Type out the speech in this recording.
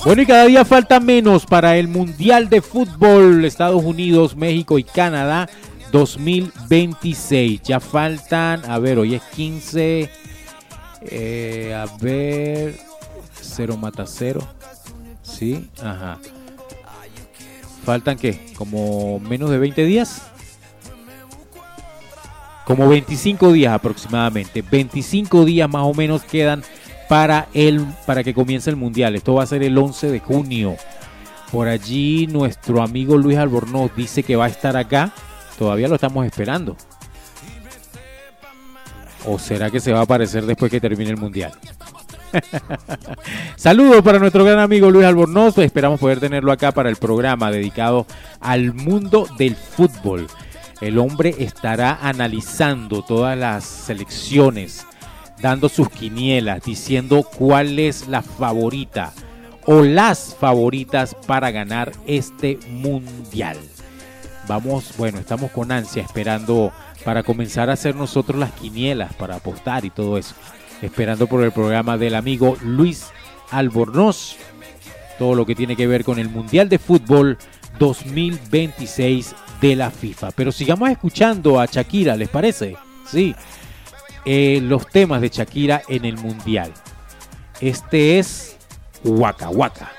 Bueno, y cada día falta menos para el Mundial de Fútbol Estados Unidos, México y Canadá 2026. Ya faltan, a ver, hoy es 15, 0 mata 0. Sí, ajá. ¿Faltan qué? ¿Como menos de 20 días? Como 25 días aproximadamente. 25 días más o menos quedan para que comience el Mundial. Esto va a ser el 11 de junio. Por allí nuestro amigo Luis Albornoz dice que va a estar acá. Todavía lo estamos esperando. ¿O será que se va a aparecer después que termine el Mundial? Saludos para nuestro gran amigo Luis Albornoz. Esperamos poder tenerlo acá para el programa dedicado al mundo del fútbol. El hombre estará analizando todas las selecciones, dando sus quinielas, diciendo cuál es la favorita o las favoritas para ganar este mundial. Estamos con ansia esperando para comenzar a hacer nosotros las quinielas, para apostar y todo eso. Esperando por el programa del amigo Luis Albornoz, todo lo que tiene que ver con el Mundial de Fútbol 2026 de la FIFA. Pero sigamos escuchando a Shakira, ¿les parece? Sí. Los temas de Shakira en el Mundial. Este es Waka Waka.